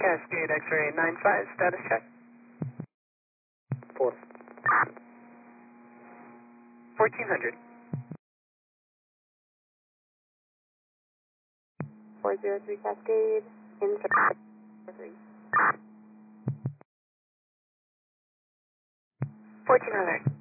Cascade X-ray 95, status check. 1400. 403 Cascade, insert 3. 1400.